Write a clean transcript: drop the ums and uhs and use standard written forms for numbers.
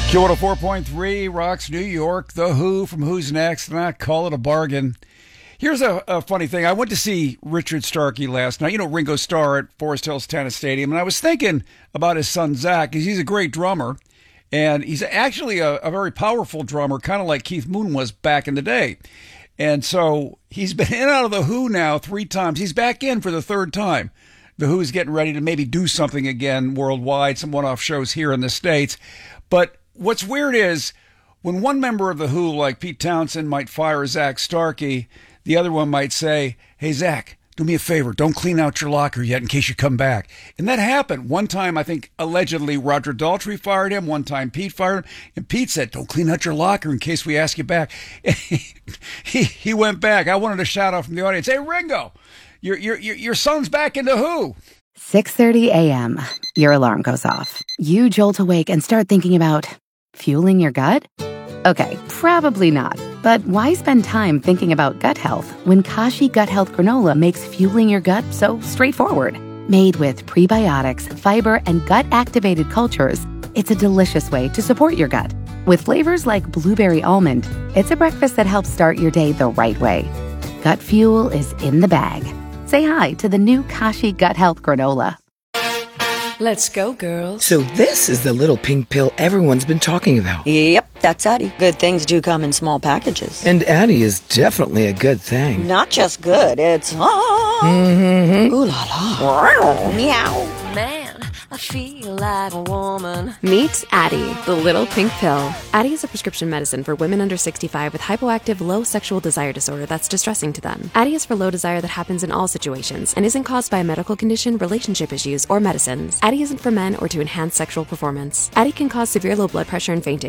Kyoto 4.3 rocks New York, The Who from Who's Next, and I call it a bargain. Here's a funny thing. I went to see Richard Starkey last night, Ringo Starr at Forest Hills Tennis Stadium, and I was thinking about his son, Zach, because he's a great drummer, and he's actually a very powerful drummer, kind of like Keith Moon was back in the day. And so he's been in and out of The Who now 3 times. He's back in for the 3rd time. The Who's getting ready to maybe do something again worldwide, some one-off shows here in the States. But what's weird is when one member of The Who, like Pete Townsend, might fire Zach Starkey, the other one might say, "Hey, Zach, do me a favor. Don't clean out your locker yet in case you come back." And that happened. One time, I think, allegedly, Roger Daltrey fired him. One time, Pete fired him. And Pete said, "Don't clean out your locker in case we ask you back." he went back. I wanted to shout out from the audience, "Hey, Ringo, your son's back in The Who." 6:30 a.m. Your alarm goes off. You jolt awake and start thinking about fueling your gut? Okay, probably not. But why spend time thinking about gut health when Kashi Gut Health Granola makes fueling your gut so straightforward? Made with prebiotics, fiber, and gut-activated cultures, it's a delicious way to support your gut. With flavors like blueberry almond, it's a breakfast that helps start your day the right way. Gut fuel is in the bag. Say hi to the new Kashi Gut Health Granola. Let's go, girls. So this is the little pink pill everyone's been talking about. Yep, that's Addie. Good things do come in small packages. And Addie is definitely a good thing. Not just good, it's... Ooh la la. Meow. Man, I feel like a woman. Meet Addie, the little pink pill. Addie is a prescription medicine for women under 65 with hypoactive low sexual desire disorder that's distressing to them. Addie is for low desire that happens in all situations and isn't caused by a medical condition, relationship issues, or medicines. Addie isn't for men or to enhance sexual performance. Addie can cause severe low blood pressure and fainting.